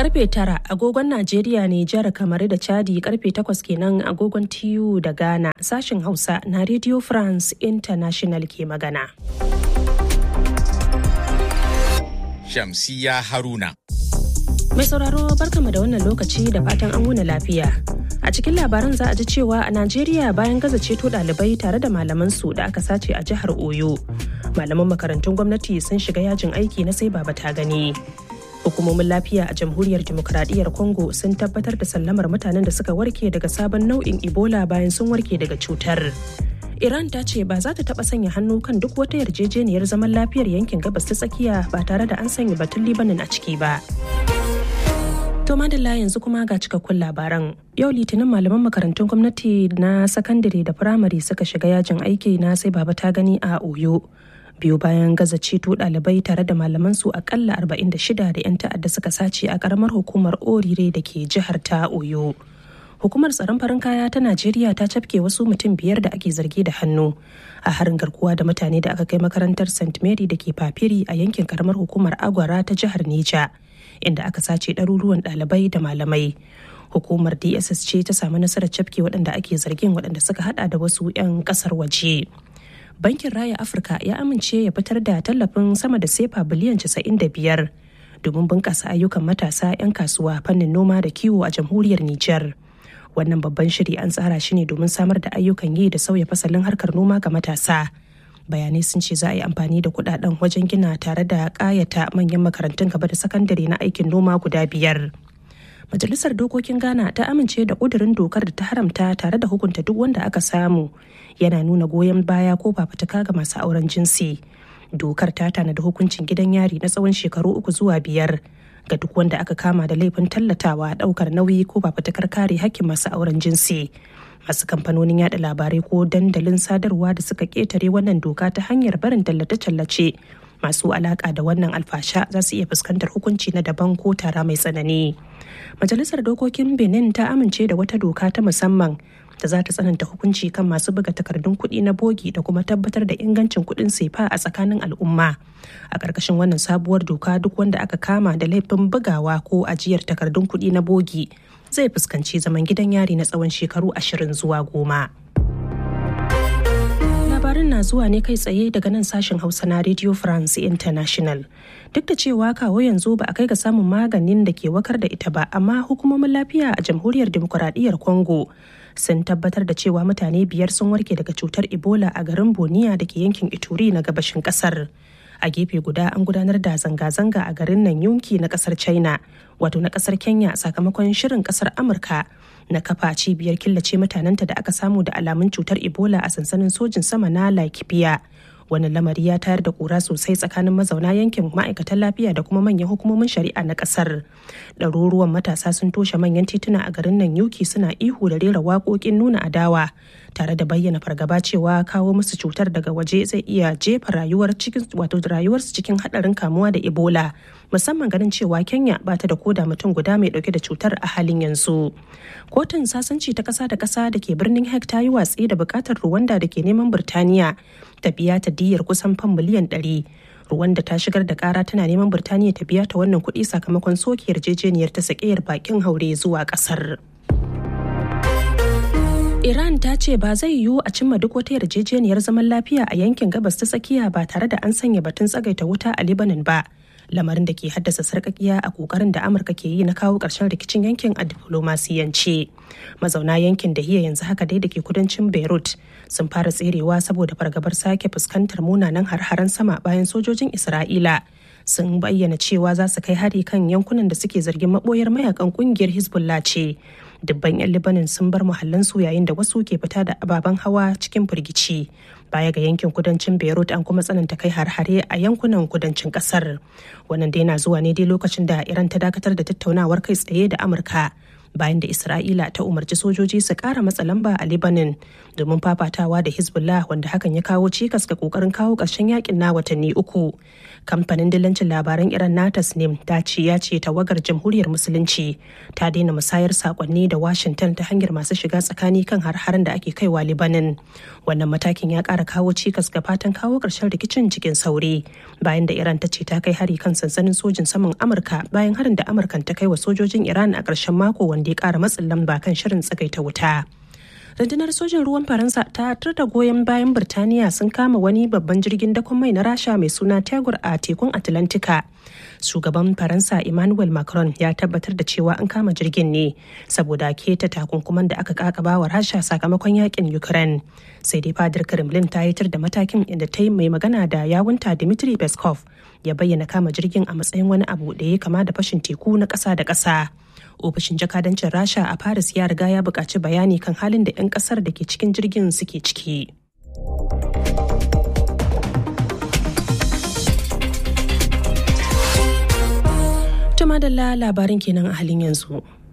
Karfe 9 agogon Najeriya ne, jihar Kamaru da Chadi, karfe 8 kenan agogon TU da Ghana. Sashen Hausa na Radio France International ke magana. Shamsiya Haruna. Mai sauraro barkamu da wannan lokaci da fatan an wuni lafiya. A cikin labaran za a ji cewa a Najeriya bayan gaza ceto ɗalibai tare da malamansu da aka sace a jihar Oyo. Malaman makarantun gwamnati sun shiga yajin aiki na sai baba ta gani. Hukumomin lafiya a Jamhuriyar Dimokuraɗiyyar Congo sun tabbatar da sallamar mutanen da suka warke daga sabon nau'in Ebola bayan sun warke daga cutar. Iran ta ce ba za ta taɓa sanya hannu kan duk wata yarjejeniyar zaman lafiyar yankin gabas ta tsakiya ba tare da an sanya batun Libanin a ciki ba. To madalla yanzu kuma ga cikakkun labaran. Yau Litinin malaman makarantun gwamnati na sakandare da firamare suka shiga yajin aiki na sai baba ta gani a Oyo. Biyu bayan gaza ceto ɗalibai tare da malamansu akalla 46 da 'yan ta'adda suka sace a ƙaramar hukumar Orire da ke jihar ta Oyo. Hukumar tsaron farin kaya ta Najeriya ta cafke wasu mutum 5 da ake zargi da hannu a harin garkuwa da mutane da aka kai makarantar St. Mary da ke Fafiri a yankin ƙaramar hukumar Agwara ta jihar Neja, inda aka sace ɗaruruwan ɗalibai da malamai. Hukumar DSS ce ta samu nasarar cafke waɗanda ake zargin, waɗanda suka hada da wasu 'yan ƙasar waje. Bankin Raya Afirka ya amince ya fitar da tallafin sama da sefa biliyan 95 domin bunƙasa ayyukan matasa 'yan kasuwa fannin noma da kiwo a jamhuriyar Nijar. Wannan babban shiri an tsara shi ne domin samar da ayyukan yi da sauya fasalin harkar noma ga matasa. Bayanai sun ce za a yi amfani da kuɗaɗen wajen gina tare da ƙayata manyan makarantun gaba da sakandare na aikin noma guda 5. Majalisar Dokokin Ghana ta amince da ƙudurin dokar da ta haramta tare da hukunta duk wanda aka samu yana nuna goyon baya ko fafutuka ga masu auren jinsi. Dokar ta tanada hukuncin gidan yari na tsawon shekaru 3 zuwa 5 ga duk wanda aka kama da laifin tallatawa, ɗaukar nauyi ko fafutukar kare hakkin masu auren jinsi. Masu kamfanonin yada labarai ko dandalin sadarwa da suka ƙetare wannan doka ta hanyar barin tallace-tallace masu alaka da wannan alfasha za su iya fuskantar hukunci na daban ko tara mai tsanani. Majalisar Dokokin Benin ta amince da wata doka ta musamman da za ta tsananta hukunci kan masu buga takardun kuɗi na bogi da kuma tabbatar da ingancin kuɗin sefa a tsakanin al'umma. A ƙarƙashin wannan sabuwar doka, duk wanda aka kama da laifin bugawa ko ajiyar takardun kuɗi na bogi zai fuskanci zaman gidan yari na tsawon shekaru 20 zuwa 10. Labarin na zuwa ne kai tsaye daga nan sashen Hausa na Radio France International. Duk da cewa kawo yanzu ba a kai ga samun maganin da ke wakar da ita ba, amma hukumomin lafiya a Jamhuriyar Dimokuraɗiyyar Congo sun tabbatar da cewa mutane 5 sun warke daga cutar Ebola a garin Boniya da ke yankin Ituri na gabashin kasar. A gefe guda an gudanar da zanga-zanga a garin Nanyuki na kasar China, wato na kasar Kenya, sakamakon shirin kasar Amurka na kafa cibiyar killace mutanenta da aka samu da alamun cutar Ebola a sansanin sojin sama na Laikipia. Wannan lamari ya tayar da kura sosai tsakanin mazauna yankin, ma'aikatan lafiya da kuma manyan hukumomin shari'a na kasar. Ɗaruruwan matasa sun toshe manyan tituna a garin Nanyuki suna ihu da rera waƙoƙin nuna adawa, tare da bayyana fargaba cewa kawo musu cutar daga waje zai iya jefa rayuwarsu cikin haɗarin kamuwa da Ebola, musamman ganin cewa Kenya ba ta da koda mutum guda mai ɗauke da cutar a halin yanzu. Kotun sasanci ta ƙasa da ƙasa da ke birnin Hague ta yi watsi da buƙatar Rwanda da ke neman Birtaniya ta biya ta diyyar kusan fam miliyan 100. Rwanda ta shigar da ƙara tana neman Birtaniya ta biya ta wannan kuɗi sakamakon soke yarjejeniyar ta sakeyar bakin haure zuwa ƙasar. Iran ta ce ba zai yiwu a cimma duk wata yarjejeniyar zaman lafiya a yankin gabas ta tsakiya ba tare da an sanya batun tsagaita wuta a Lebanon ba, lamarin da ke haddasa sarƙaƙiya a ƙoƙarin da Amurka ke yi na kawo ƙarshen rikicin yankin a diflomasiyance. Mazauna yankin da hiya yanzu haka dai da ke kudancin Beirut sun fara tserewa saboda fargabar sake fuskantar munanan har-haren sama bayan sojojin Isra'ila sun bayyana cewa za su kai hari kan yankunan da suke zargin maboyar mayakan kungiyar Hezbollah ce. Dubban 'yan Lebanon sun bar muhallansu yayin da wasu ke fita da ababen hawa cikin firgici. Baya ga yankin kudancin Beirut, an kuma tsananta kai har-hare a yankunan kudancin kasar. Wannan dai na zuwa ne dai lokacin da Iran ta dakatar da tattaunawar kai tsaye da Amurka bayan da Isra'ila ta umarci sojoji su ƙara matsa lamba a Lebanon domin fafatawa da Hezbollah, wanda hakan ya kawo cikas ga ƙoƙarin kawo ƙarshen yakin na watanni 3. Kamfanin dillancin labaran Iran na Tasnim ya ce tawagar Jamhuriyar Musulunci ta daina musayar sakonni da Washington ta hanyar masu shiga tsakani kan har-haren da ake kaiwa Lebanon. Wannan matakin ya ƙara kawo cikas ga fatan kawo ƙarshen rikicin cikin sauri, bayan da Iran ta ce ta kai hari kan sansanin sojin saman Amurka bayan harin da Amurkan ta kai wa sojojin Iran a ƙarshen mako, wanda ya ƙara matsin lamba kan shirin tsagaita wuta. Rundunar sojin ruwan Faransa ta da goyon bayan Birtaniya sun kama wani babban jirgin dakon mai na Rasha mai suna Tegur a tekun Atlantika. Shugaban Faransa Emmanuel Macron ya tabbatar da cewa an kama jirgin ne saboda keta takunkuman da aka kakaba wa Rasha sakamakon yakin Ukraine. Sai dai fadar Kremlin ta yitar da matakin, inda ta yi mai magana da yawunta Dmitry Peskov ya bayyana kama jirgin a matsayin wani abu da ya kama da fashin teku na ƙasa da ƙasa. Ofishin jakadancin Rasha a Paris ya riga ya buƙaci bayani kan halin da 'yan ƙasar da ke cikin jirgin suke ciki. Tuma da labarin kenan a halin yanzu.